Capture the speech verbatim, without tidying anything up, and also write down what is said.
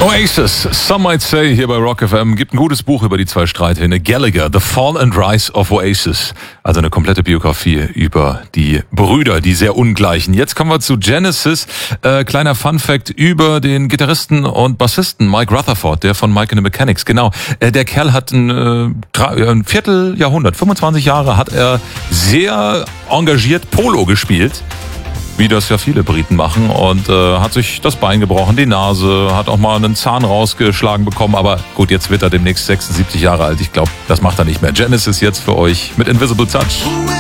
Oasis, Some Might Say, hier bei Rock F M, gibt ein gutes Buch über die zwei Streithähne. Gallagher, The Fall and Rise of Oasis. Also eine komplette Biografie über die Brüder, die sehr ungleichen. Jetzt kommen wir zu Genesis. Äh, kleiner Funfact über den Gitarristen und Bassisten Mike Rutherford, der von Mike and the Mechanics. Genau, äh, der Kerl hat ein, äh, ein Vierteljahrhundert, fünfundzwanzig Jahre hat er sehr engagiert Polo gespielt. Wie das ja viele Briten machen, und äh, hat sich das Bein gebrochen, die Nase, hat auch mal einen Zahn rausgeschlagen bekommen, aber gut, jetzt wird er demnächst sechsundsiebzig Jahre alt. Ich glaube, das macht er nicht mehr. Genesis jetzt für euch mit Invisible Touch.